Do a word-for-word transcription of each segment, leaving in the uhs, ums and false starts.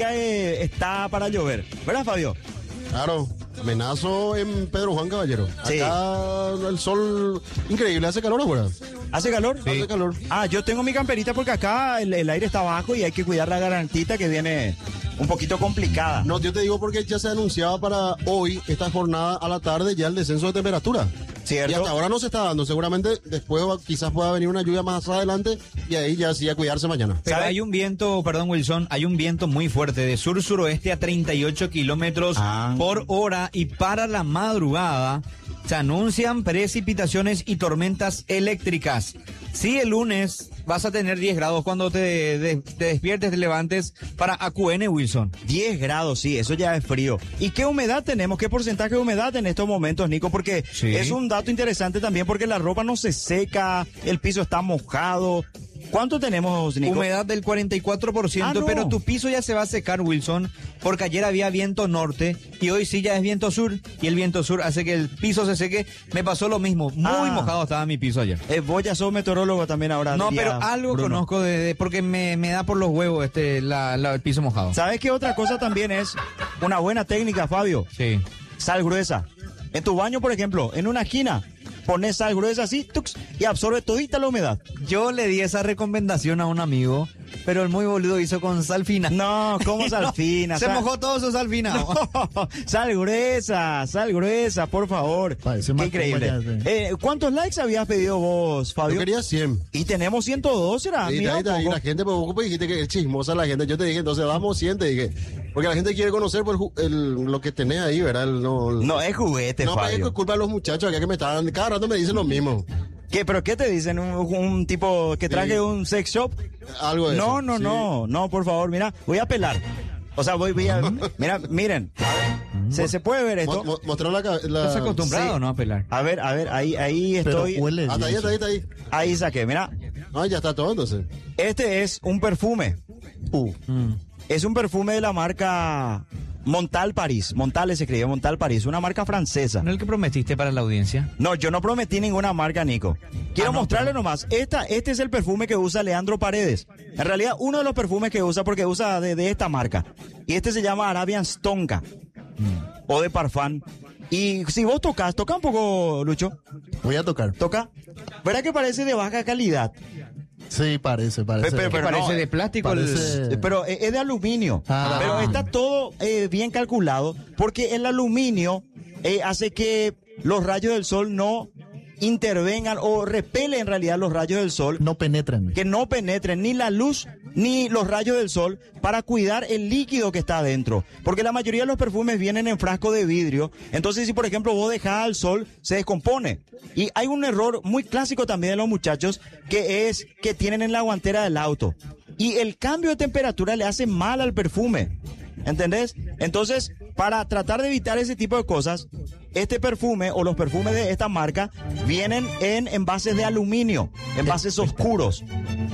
significa que está para llover. ¿Verdad, Fabio? Claro, amenazo en Pedro Juan, caballero. Sí. Acá el sol increíble, hace calor afuera. ¿Hace calor? Sí. Hace calor. Ah, yo tengo mi camperita porque acá el, el aire está bajo y hay que cuidar la garantita que viene un poquito complicada. No, yo te digo porque ya se anunciaba para hoy, esta jornada a la tarde, ya el descenso de temperatura. ¿Cierto? Y hasta ahora no se está dando. Seguramente después va- quizás pueda venir una lluvia más adelante y ahí ya sí a cuidarse mañana. Pero ¿Sabe? hay un viento, perdón Wilson, hay un viento muy fuerte de sur-suroeste a treinta y ocho kilómetros Ah. por hora y para la madrugada se anuncian precipitaciones y tormentas eléctricas. Sí, el lunes vas a tener diez grados cuando te, de- te despiertes, te levantes para A Q N, Wilson. diez grados, sí, eso ya es frío. ¿Y qué humedad tenemos? ¿Qué porcentaje de humedad en estos momentos, Nico? Porque Sí. es un dato interesante también porque la ropa no se seca, el piso está mojado. ¿Cuánto tenemos, Nico? Humedad del cuarenta y cuatro por ciento, Ah, no. pero tu piso ya se va a secar, Wilson, porque ayer había viento norte y hoy sí ya es viento sur y el viento sur hace que el piso se seque. Me pasó lo mismo, muy Ah. mojado estaba mi piso ayer. Eh, vos ya sos meteorólogo también ahora. No, diría pero algo Bruno. conozco de, de- porque me, me da por los huevos este la, la- el piso mojado. ¿Sabes qué otra cosa también es una buena técnica, Fabio? Sí. Sal gruesa. En tu baño, por ejemplo, en una esquina, pones sal gruesa así, tux, y absorbe todita la humedad. Yo le di esa recomendación a un amigo, pero el muy boludo hizo con sal fina. No, ¿cómo sal fina? Se Sal- mojó todo su sal fina. No, sal gruesa, sal gruesa, por favor. Parece Qué más increíble. como ya, sí. Eh, ¿Cuántos likes habías pedido vos, Yo Fabio? quería cien. Y tenemos ciento dos, ¿será? Y, Mira ahí- un ahí poco. la gente, pues, vos dijiste que es chismosa la gente. Yo te dije, entonces vamos cien, te dije. Porque la gente quiere conocer por ju- el- lo que tenés ahí, ¿verdad? El- no, el- No, es juguete, no, pero es Fabio. culpa de los muchachos acá que me estaban, cada rato me dicen lo mismo. ¿Qué, ¿Pero qué te dicen? ¿Un, un tipo que traje Sí. un sex shop? Algo de No, eso, no, sí. no, no, por favor, mira, voy a pelar. O sea, voy, voy a... Mira, miren, ¿se, se puede ver esto? Mo- mo- Mostró la, ca- la- ¿Estás acostumbrado Sí. no a pelar? A ver, a ver, ahí, ahí Pero estoy. huele Hasta ahí, bien. hasta ahí, hasta ahí. Ahí saqué, mira. Ah, ya está todo entonces. Este es un perfume. Uh, Es un perfume de la marca Montal París. Montal se escribe Montal París, una marca francesa. ¿No es el que prometiste para la audiencia? No, yo no prometí ninguna marca, Nico. Quiero Ah, no, mostrarle nomás. Esta, este es el perfume que usa Leandro Paredes. En realidad, uno de los perfumes que usa porque usa de, de esta marca. Y este se llama Arabian Stonka. O de Parfum. Y si vos tocas, toca un poco, Lucho. voy a tocar. Toca. ¿Verdad que parece de baja calidad? Sí, parece, parece. Pe- pe- ¿Que pero parece no, de plástico? el- parece- Eh, Pero eh, es de aluminio. Ah. Pero está todo eh, bien calculado porque el aluminio eh, hace que los rayos del sol no intervengan o repele en realidad los rayos del sol, No penetran. que no penetren ni la luz ni los rayos del sol para cuidar el líquido que está adentro. Porque la mayoría de los perfumes vienen en frasco de vidrio. Entonces, si por ejemplo vos dejás al sol, se descompone. Y hay un error muy clásico también de los muchachos, que es que tienen en la guantera del auto. Y el cambio de temperatura le hace mal al perfume. ¿Entendés? Entonces, para tratar de evitar ese tipo de cosas, este perfume o los perfumes de esta marca vienen en envases de aluminio, envases oscuros.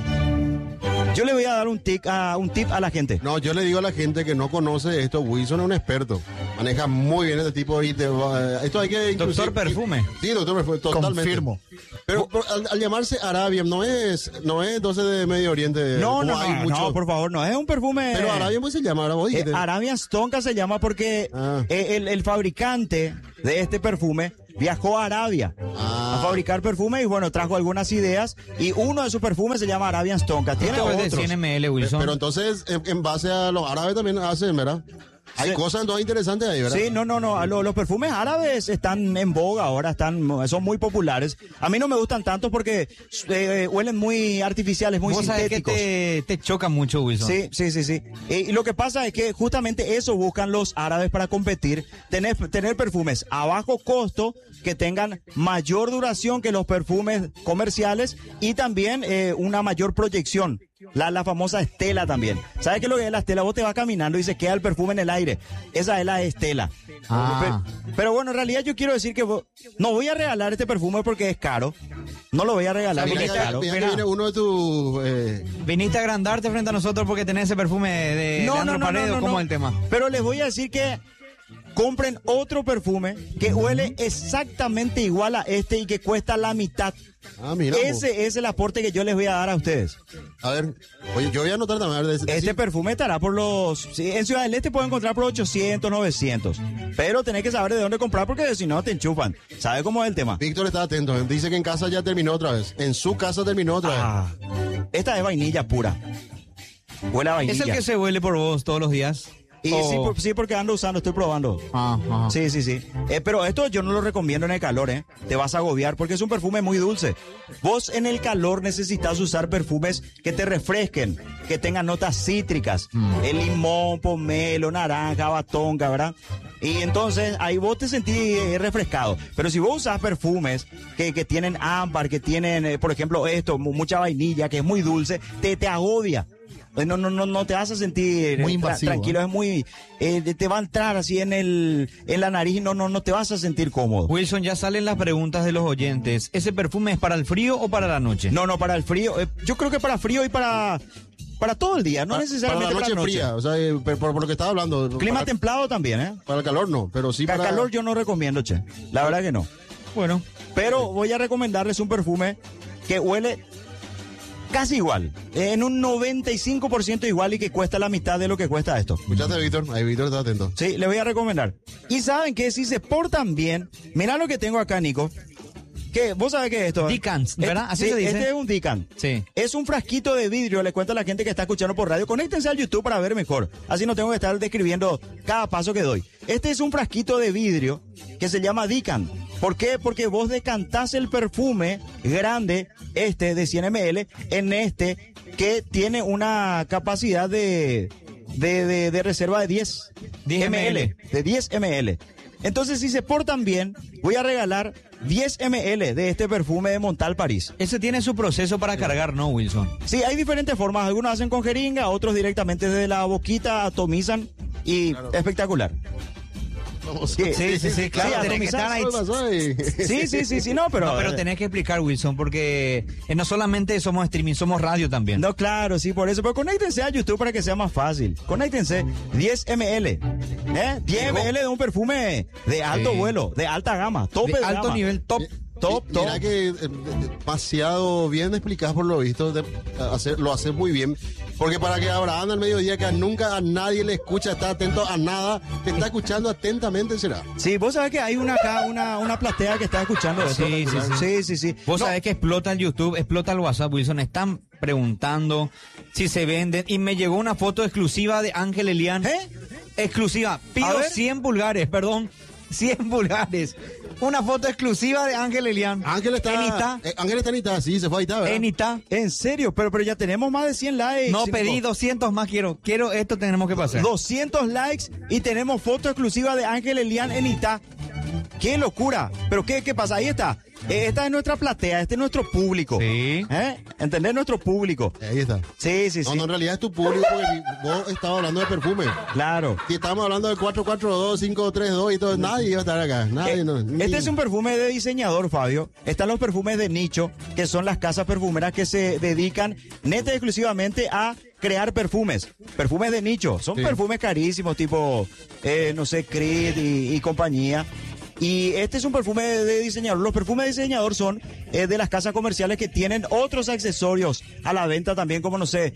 Yo le voy a dar un tip a, un tip a la gente. No, yo le digo a la gente que no conoce esto, Wilson es un experto. Maneja muy bien este tipo de... de- esto hay que... Doctor inclusive- Perfume. Sí, doctor perfume, totalmente. Confirmo. Pero por- al, al llamarse Arabian, no es, no es entonces de Medio Oriente. No, como no, hay no, mucho- no, por favor, no es un perfume. Pero Arabian pues se llama, ahora vos Eh, dijiste. Arabian Stonka se llama porque Ah. eh, el, el fabricante de este perfume viajó a Arabia Ah. a fabricar perfume y bueno, trajo algunas ideas y uno de sus perfumes se llama Arabian Stonka. Tiene Esto es de otros. cien mililitros, Wilson. Pero entonces, en, en base a los árabes también hacen, ¿verdad? Hay Sí. cosas entonces interesantes ahí, ¿verdad? Sí, no, no, no. Lo- los perfumes árabes están en boga ahora, están, son muy populares. A mí no me gustan tanto porque eh, huelen muy artificiales, muy Vos sabés que sintéticos. te, te choca mucho, Wilson. Sí, sí, sí, sí. Y, y lo que pasa es que justamente eso buscan los árabes para competir, tener, tener perfumes a bajo costo que tengan mayor duración que los perfumes comerciales y también eh, una mayor proyección. La, la famosa estela también. ¿Sabes qué es lo que es la estela? Vos te vas caminando y se queda el perfume en el aire. Esa es la estela. Ah. Pero, pero bueno, en realidad yo quiero decir que vos- no voy a regalar este perfume porque es caro. No lo voy a regalar Mira porque Mira es que- caro. mira que Mira. viene uno de tus... eh, Viniste a agrandarte frente a nosotros porque tenés ese perfume de No, Leandro no, no, Paredes, no, no, ¿cómo no. es el tema? Pero les voy a decir que compren otro perfume que huele exactamente igual a este y que cuesta la mitad. Ah, mira. Ese es el aporte que yo les voy a dar a ustedes. A ver, oye, yo voy a anotar también. A ver, de- Este sí. perfume estará por los... sí, en Ciudad del Este pueden encontrar por ochocientos, novecientos. Pero tenés que saber de dónde comprar porque si no te enchufan. ¿Sabe cómo es el tema? Víctor está atento. ¿eh? Dice que en casa ya terminó otra vez. En su casa terminó otra vez. Ah, esta es vainilla pura. Huele a vainilla. ¿Es el que se huele por vos todos los días? Y O- sí, por- sí, porque ando usando, estoy probando. Ah, ajá. Sí, sí, sí. Eh, pero esto yo no lo recomiendo en el calor, ¿eh? Te vas a agobiar porque es un perfume muy dulce. Vos en el calor necesitas usar perfumes que te refresquen, que tengan notas cítricas. El limón, pomelo, naranja, batonga, ¿verdad? Y entonces ahí vos te sentís eh, refrescado. Pero si vos usas perfumes que, que tienen ámbar, que tienen, eh, por ejemplo, esto, mu- mucha vainilla, que es muy dulce, te, te agobia. No, no, no, no te vas a sentir Muy eh, tra- invasivo, tranquilo, ¿eh? es muy, eh, te va a entrar así en el, en la nariz, no, no, no te vas a sentir cómodo. Wilson, ya salen las preguntas de los oyentes. ¿Ese perfume es para el frío o para la noche? No, no, para el frío, eh, yo creo que para frío y para, para todo el día, no Para- necesariamente para la noche fría. O sea, eh, por, por lo que estaba hablando. Clima para, templado también, ¿eh? para el calor no, pero sí Para para... calor yo no recomiendo, che, la verdad que no. Bueno, Pero voy a recomendarles un perfume que huele casi igual, en un noventa y cinco por ciento igual y que cuesta la mitad de lo que cuesta esto. ¿Escuchaste, Víctor? Ahí Víctor está atento. Sí, le voy a recomendar. Y saben que si se portan bien, mirá lo que tengo acá, Nico. Que vos sabés que es esto. Decant, ¿verdad? Así sí, se dice. Este es un Decant. sí. Es un frasquito de vidrio, le cuento a la gente que está escuchando por radio, conéctense al YouTube para ver mejor. Así no tengo que estar describiendo cada paso que doy. Este es un frasquito de vidrio que se llama Decant. ¿Por qué? Porque vos decantás el perfume grande, este de cien mililitros, en este que tiene una capacidad de, de, de, de reserva de diez mililitros. De diez mililitros. Entonces, si se portan bien, voy a regalar diez mililitros de este perfume de Montal París. Ese tiene su proceso para cargar, ¿no, Wilson? Sí, hay diferentes formas. Algunos hacen con jeringa, otros directamente desde la boquita atomizan y espectacular. Vamos. Sí, Sí, sí, sí, claro, Sí, tenés que estar ahí. ¿Qué pasó ahí? Sí, sí, sí, sí, no, pero... No, pero tenés que explicar, Wilson, porque eh, no solamente somos streaming, somos radio también. No, claro, sí, por eso. Pero conéctense a YouTube para que sea más fácil. Conéctense. diez mililitros. ¿Eh? diez mililitros de un perfume de alto Sí. vuelo, de alta gama, tope De de alto gama. nivel, top. Top, Mi- top. Mira que eh, demasiado bien explicás por lo visto, de- hacer, lo haces muy bien. Porque para que Abraham al mediodía, que nunca a nadie le escucha, está atento a nada, te está escuchando atentamente, será. Sí, vos sabés que hay una acá, una, una platea que está escuchando esto. Sí, sí, sí. Sí, sí, sí. Vos No, sabés que explota el YouTube, explota el WhatsApp, Wilson. Están preguntando si se venden. Y me llegó una foto exclusiva de Ángel Elian. ¿Eh? Exclusiva. A Pido ver. cien pulgares, perdón. cien pulgares. Una foto exclusiva de Ángel Elian. Ángel está. En Ita. eh, Ángel está en Ita, sí, se fue a Ita, ¿verdad? En Ita. En serio, pero, pero ya tenemos más de cien likes. No, Nico. pedí doscientos más, quiero. Quiero esto, tenemos que pasar. doscientos likes y tenemos foto exclusiva de Ángel Elian en Ita. ¡Qué locura! Pero ¿qué, qué pasa? Ahí está. Eh, Esta es nuestra platea, este es nuestro público. Sí. ¿Eh? ¿Entendés? Nuestro público. Ahí está. Sí, sí, No, sí. no, en realidad es tu público porque vos estabas hablando de perfume. Claro. Si estábamos hablando del cuatro cuatro dos, cinco tres dos y todo, nadie iba a estar acá. Nadie, Eh, no, este ni- es un perfume de diseñador, Fabio. Están los perfumes de nicho, que son las casas perfumeras que se dedican neta y exclusivamente a crear perfumes. Perfumes de nicho. Son Sí. perfumes carísimos, tipo, eh, no sé, Creed y, y compañía. Y este es un perfume de, de diseñador. Los perfumes de diseñador son eh, de las casas comerciales que tienen otros accesorios a la venta también, como, no sé,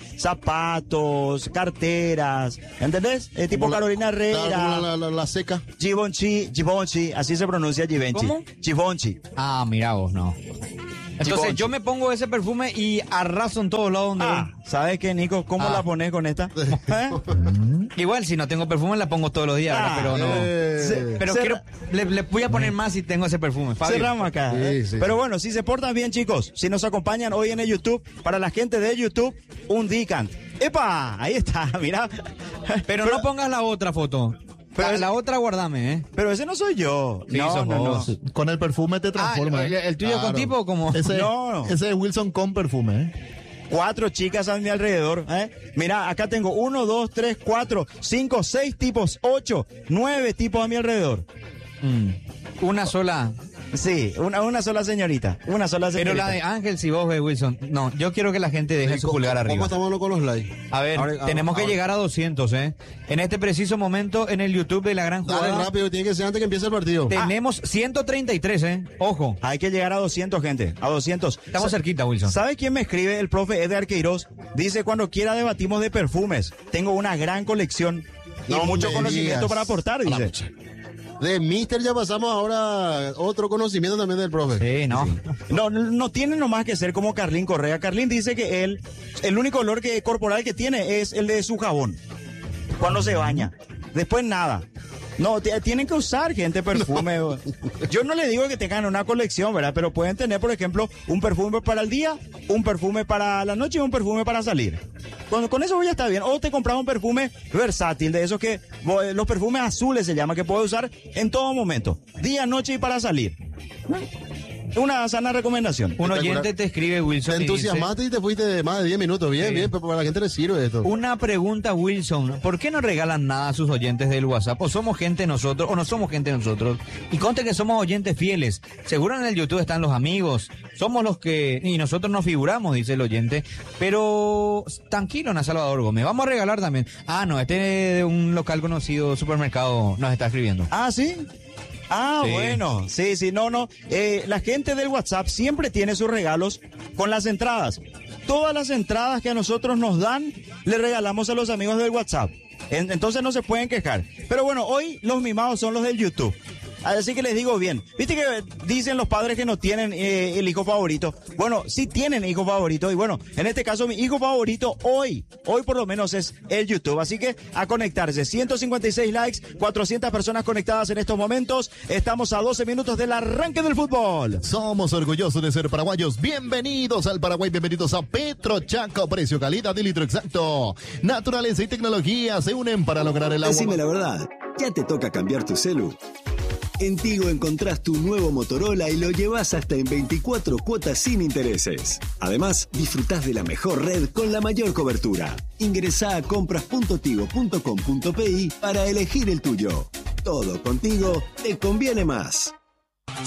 zapatos, carteras, ¿entendés? Eh, tipo como la- Carolina Herrera. claro, como la, la- la- la seca. Givenchy, Givenchy, así se pronuncia Givenchy. ¿Cómo? Givenchy. Ah, mira vos, no. Entonces Givenchy. yo me pongo ese perfume y arraso en todos lados donde Ah, ¿sabes qué, Nico? ¿Cómo Ah. la pones con esta? ¿Eh? voy. Igual, si no tengo perfume, la pongo todos los días, ¿verdad? Ah, Pero no. eh. Se- Pero cerra- quiero, le, le voy a poner más si tengo ese perfume. Fabio. Cerramos acá. Sí, ¿eh? sí. Pero bueno, si se portan bien, chicos, si nos acompañan hoy en el YouTube, para la gente de YouTube, un Decant. ¡Epa! Ahí está, mira. Pero, no pongas la otra foto. Pero la, es- la otra guardame, ¿eh? Pero ese no soy yo. Sí, no, sos no, no. vos. Con el perfume te Ah, transforma. el, ¿eh? el tuyo con Claro. tipo como... Ese, No. ese es Wilson con perfume. ¿eh? Cuatro chicas a mi alrededor. ¿eh? Mira, acá tengo uno, dos, tres, cuatro, cinco, seis tipos, ocho, nueve tipos a mi alrededor. Mm, una sola. Sí, una, una sola señorita. Una sola señorita. Pero la de Ángel, si vos ves, Wilson, no, yo quiero que la gente deje su ¿Cómo- pulgar ¿Cómo arriba. estamos con los likes? A ver, Ahora- tenemos ahora- que llegar a doscientos, ¿eh? En este preciso momento, en el YouTube de La Gran Dale Jugada, rápido, tiene que ser antes que empiece el partido. tenemos ciento treinta y tres, ¿eh? Ojo, Hay que llegar a doscientos, gente. A doscientos. estamos Sa- cerquita, Wilson. ¿Sabe quién me escribe? El profe Edgar Queiroz. Dice, cuando quiera debatimos de perfumes. Tengo una gran colección y No mucho me conocimiento digas. para aportar, A la dice. pucha. De Mister ya pasamos ahora a otro conocimiento también del profe. Sí, no. No, no tiene nomás que ser como Carlín Correa. Carlín dice que él, el único olor que, corporal que tiene es el de su jabón. Cuando se baña. Después nada. No, t- tienen que usar, gente, perfume. Yo no le digo que tengan una colección, ¿verdad? Pero pueden tener, por ejemplo, un perfume para el día, un perfume para la noche y un perfume para salir. Con, con eso ya está bien. O te compras un perfume versátil, de esos que, bo- los perfumes azules se llama, que puedes usar en todo momento. Día, noche y para salir. Una sana recomendación. Un Espectacular. oyente te escribe, Wilson, Te y dice, entusiasmaste y te fuiste de más de diez minutos. Bien, Sí. bien, pero para la gente le sirve esto. una pregunta, Wilson, ¿por qué no regalan nada a sus oyentes del WhatsApp? ¿O somos gente nosotros, o no somos gente nosotros? Y conste que somos oyentes fieles. Seguro en el YouTube están los amigos, somos los que, y nosotros nos figuramos, dice el oyente. Pero tranquilo, Ana Salvador Gómez, vamos a regalar también. Ah, no, este de un local conocido, supermercado, nos está escribiendo. Ah, sí. Ah, Sí. bueno, sí, sí, no, no. Eh, la gente del WhatsApp siempre tiene sus regalos con las entradas. Todas las entradas que a nosotros nos dan, le regalamos a los amigos del WhatsApp. En- entonces no se pueden quejar. Pero bueno, hoy los mimados son los del YouTube. Así que les digo bien. Viste que dicen los padres que no tienen eh, el hijo favorito. Bueno, sí tienen hijo favorito. Y bueno, en este caso mi hijo favorito hoy, hoy por lo menos es el YouTube. Así que a conectarse. ciento cincuenta y seis likes, cuatrocientas personas conectadas en estos momentos. Estamos a doce minutos del arranque del fútbol. Somos orgullosos de ser paraguayos. Bienvenidos al Paraguay, bienvenidos a Petrochaco. Precio, calidad y litro exacto. Naturaleza y tecnología se unen para lograr el agua. Decime la verdad, ¿ya te toca cambiar tu celu? En Tigo encontrás tu nuevo Motorola y lo llevas hasta en veinticuatro cuotas sin intereses. Además, disfrutás de la mejor red con la mayor cobertura. Ingresá a compras punto tigo punto com punto pe i para elegir el tuyo. Todo contigo te conviene más.